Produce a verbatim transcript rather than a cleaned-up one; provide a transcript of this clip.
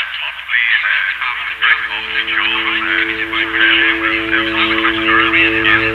possibly uh, break voltage or uh, there was also a question around in